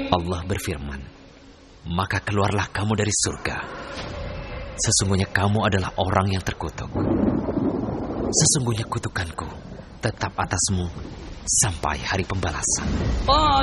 Allah berfirman, maka keluarlah kamu dari surga. Sesungguhnya kamu adalah orang yang terkutuk. Sesungguhnya kutukanku tetap atasmu sampai hari pembalasan.